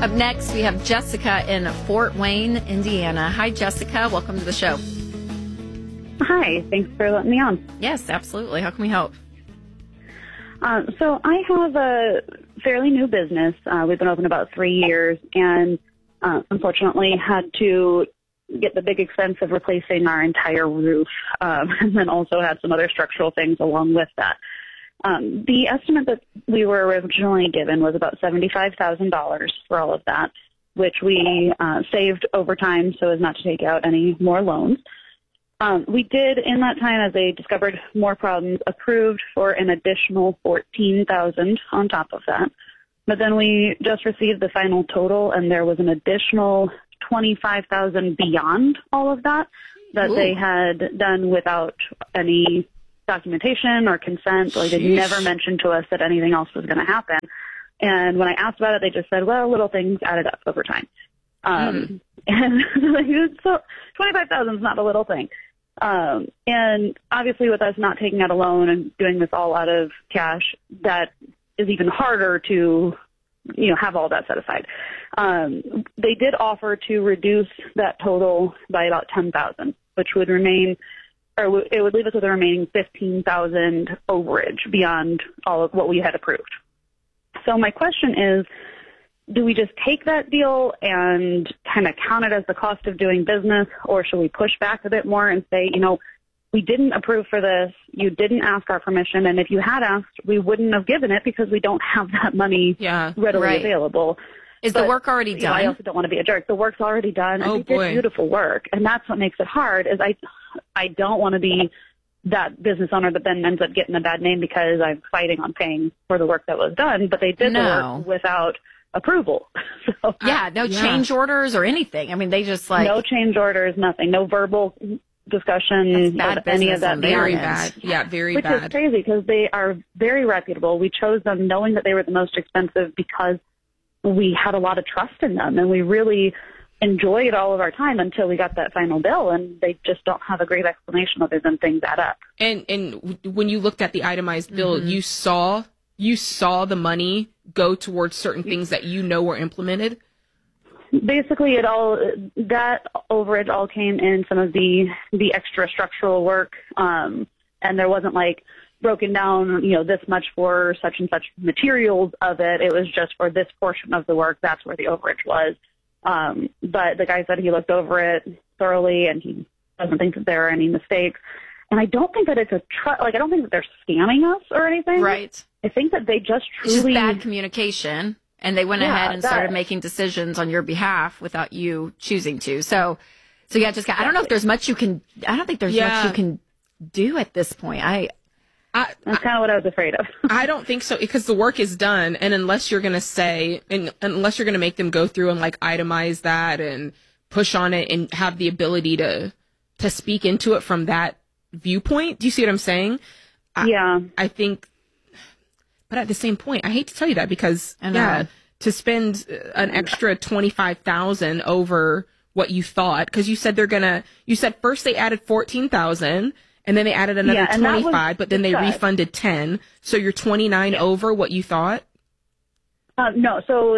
Up next, we have Jessica in Fort Wayne, Indiana. Hi, Jessica. Welcome to the show. Hi. Thanks for letting me on. Yes, absolutely. How can we help? So I have a fairly new business. We've been open about 3 years, and unfortunately had to get the big expense of replacing our entire roof, and then also had some other structural things along with that. The estimate that we were originally given was about $75,000 for all of that, which we saved over time so as not to take out any more loans. We did, in that time, as they discovered more problems, approved for an additional $14,000 on top of that. But then we just received the final total, and there was an additional $25,000 beyond all of that Ooh. they had done without any documentation or consent. Like, they never mentioned to us that anything else was going to happen. And when I asked about it, they just said, well, little things added up over time. And so $25,000 is not a little thing. And obviously with us not taking out a loan and doing this all out of cash, that is even harder to, have all that set aside. They did offer to reduce that total by about $10,000, which would remain, or it would leave us with a remaining $15,000 overage beyond all of what we had approved. So my question is, do we just take that deal and kind of count it as the cost of doing business, or should we push back a bit more and say, we didn't approve for this, you didn't ask our permission, and if you had asked, we wouldn't have given it because we don't have that money readily available. Is the work already done? I also don't want to be a jerk. The work's already done, and they did beautiful work, and that's what makes it hard, is I don't want to be that business owner that then ends up getting a bad name because I'm fighting on paying for the work that was done, but they did the work without approval. So, no change orders or anything. I mean, they just no change orders, nothing, no verbal discussion of any of that. Very bad. Yeah, very bad. Which is crazy because they are very reputable. We chose them knowing that they were the most expensive because we had a lot of trust in them, and we really enjoyed all of our time until we got that final bill, and they just don't have a great explanation other than things add up. And when you looked at the itemized bill, you saw the money go towards certain things that were implemented? Basically, that overage all came in some of the extra structural work, and there wasn't like broken down, this much for such and such materials of it. It was just for this portion of the work. That's where the overage was. But the guy said he looked over it thoroughly, and he doesn't think that there are any mistakes. And I don't think that it's I don't think that they're scamming us or anything. Right. I think that they just truly... It's just bad communication, and they went ahead and started making decisions on your behalf without you choosing to. So yeah, Jessica, I don't know if there's much you can... I don't think there's much you can do at this point. That's kind of what I was afraid of. I don't think so, because the work is done, and unless you're going to make them go through and like itemize that and push on it and have the ability to speak into it from that viewpoint. Do you see what I'm saying? I think, but at the same point, I hate to tell you that because to spend an extra $25,000 over what you thought, because you said you said first they added $14,000 and then they added another 25, but then they refunded 10. So you're 29 over what you thought? No. So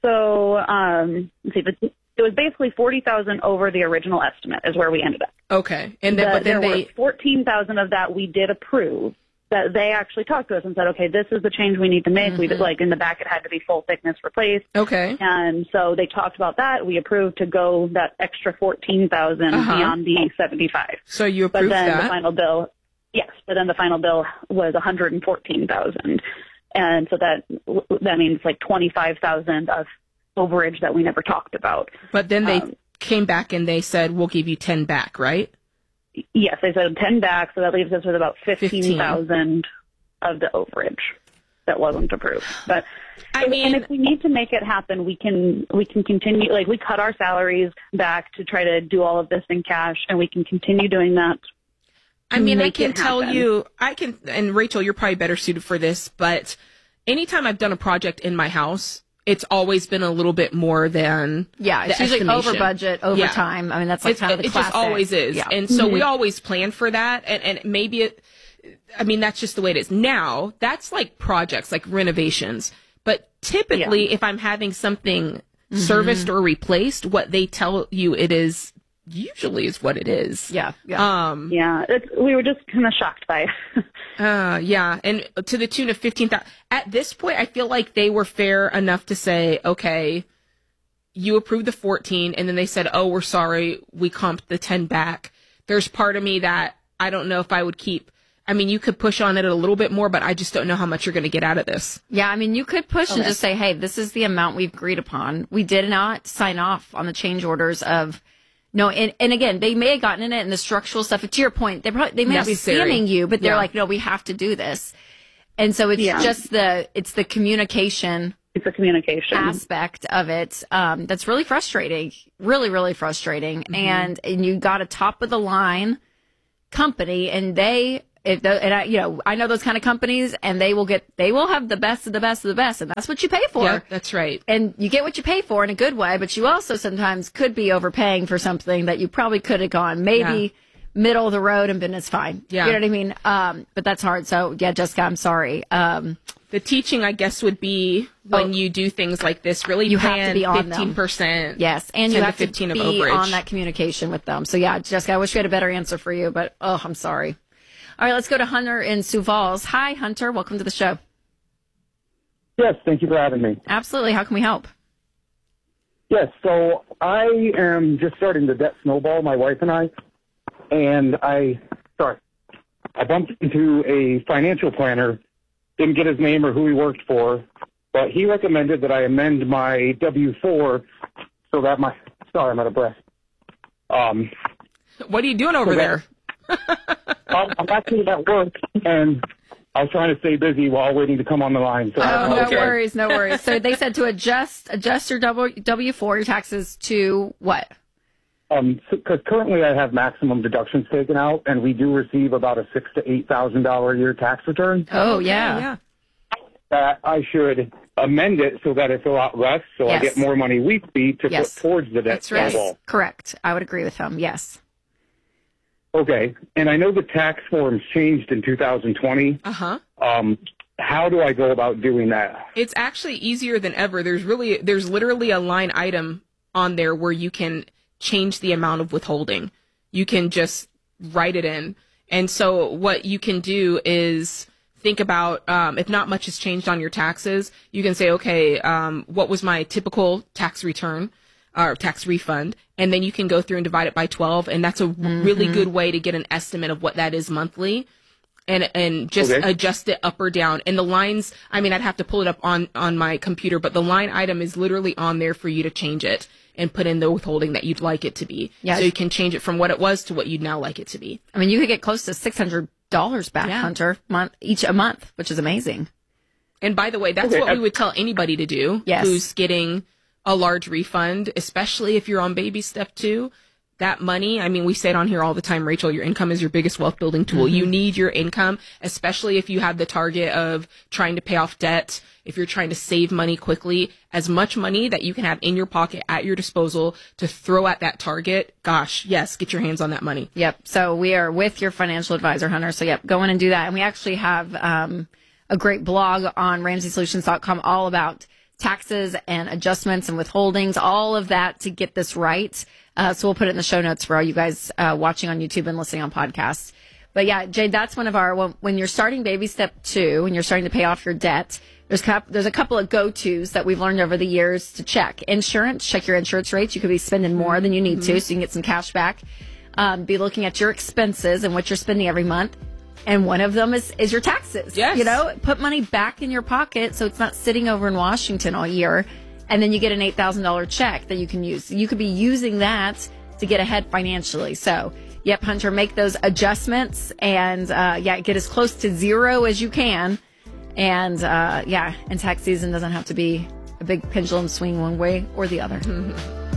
let's see. It was basically $40,000 over the original estimate is where we ended up. Okay. And then, but then there were $14,000 of that we did approve, that they actually talked to us and said, okay, this is the change we need to make. We did, like, in the back, it had to be full thickness replaced. Okay. And so they talked about that. We approved to go that extra $14,000 beyond the 75. So you approved that. But then that? the final bill, yes, but then the final bill was $114,000. And so that means like $25,000 of overage that we never talked about. But then they came back and they said, we'll give you 10 back, right? Yes, they said 10 back, so that leaves us with about 15,000 of the overage that wasn't approved. But and if we need to make it happen, we can continue. Like, we cut our salaries back to try to do all of this in cash, and we can continue doing that. I can tell you, and Rachel, you're probably better suited for this, but anytime I've done a project in my house, it's always been a little bit more than it's usually over budget, over time. I mean, that's like kind of the classic. It just always is. Yeah. And so we always plan for that. And maybe that's just the way it is. Now, that's like projects, like renovations. But typically, if I'm having something serviced or replaced, what they tell you it is usually is what it is. Yeah. We were just kind of shocked by it. Yeah. And to the tune of 15,000. At this point, I feel like they were fair enough to say, okay, you approved the 14, and then they said, oh, we're sorry, we comped the 10 back. There's part of me that I don't know if I would keep. I mean, you could push on it a little bit more, but I just don't know how much you're going to get out of this. Yeah, I mean, you could push and just say, hey, this is the amount we've agreed upon. We did not sign off on the change orders of, no, and again, they may have gotten in it and the structural stuff. To your point, they may not be scamming you, but they're like, no, we have to do this. And so it's just the communication. It's a communication aspect of it that's really frustrating, really, really frustrating. And you got a top of the line company, and I know those kind of companies, and they will have the best of the best of the best, and that's what you pay for. Yeah, that's right. And you get what you pay for in a good way, but you also sometimes could be overpaying for something that you probably could have gone maybe middle of the road and been as fine. Yeah. You know what I mean? But that's hard. So yeah, Jessica, I'm sorry. The teaching, I guess, would be when you do things like this, really you have to be on 15%. Yes, and you have to be overage. on that communication with them. So yeah, Jessica, I wish we had a better answer for you, but I'm sorry. All right, let's go to Hunter in Sioux Falls. Hi, Hunter. Welcome to the show. Yes, thank you for having me. Absolutely. How can we help? Yes, so I am just starting the debt snowball, my wife and I, and I bumped into a financial planner, didn't get his name or who he worked for, but he recommended that I amend my W-4 so that sorry, I'm out of breath. What are you doing over there? I'm actually at work, and I was trying to stay busy while waiting to come on the line. So no worries. So they said to adjust your W-4, your taxes to what? Because currently I have maximum deductions taken out, and we do receive about a $6,000 to $8,000 a year tax return. Oh, yeah. That I should amend it so that it's a lot less, so I get more money weekly to put towards the debt snowball. Yes, correct. I would agree with him. Yes. Okay, and I know the tax forms changed in 2020. How do I go about doing that? It's actually easier than ever. There's literally a line item on there where you can change the amount of withholding. You can just write it in. And so what you can do is think about, if not much has changed on your taxes, you can say, okay, what was my typical tax return or tax refund? And then you can go through and divide it by 12. And that's a really good way to get an estimate of what that is monthly. And just adjust it up or down. And the lines, I mean, I'd have to pull it up on my computer, but the line item is literally on there for you to change it and put in the withholding that you'd like it to be. Yes. So you can change it from what it was to what you'd now like it to be. I mean, you could get close to $600 back, Hunter, a month, which is amazing. And by the way, that's what we would tell anybody to do who's getting a large refund, especially if you're on baby step 2. That money, I mean, we say it on here all the time, Rachel, your income is your biggest wealth building tool. You need your income, especially if you have the target of trying to pay off debt, if you're trying to save money quickly, as much money that you can have in your pocket at your disposal to throw at that target. Gosh, yes, get your hands on that money. Yep. So we are with your financial advisor, Hunter. So go in and do that. And we actually have a great blog on RamseySolutions.com all about taxes and adjustments and withholdings, all of that to get this right. So we'll put it in the show notes for all you guys watching on YouTube and listening on podcasts. But yeah, Jade, that's one of our, when you're starting baby step 2 and you're starting to pay off your debt, there's a couple of go-tos that we've learned over the years to check. Insurance, check your insurance rates. You could be spending more than you need to, so you can get some cash back. Be looking at your expenses and what you're spending every month. And one of them is your taxes. Yes. You know, put money back in your pocket so it's not sitting over in Washington all year. And then you get an $8,000 check that you can use. You could be using that to get ahead financially. So, yep, Hunter, make those adjustments and, get as close to zero as you can. And, and tax season doesn't have to be a big pendulum swing one way or the other.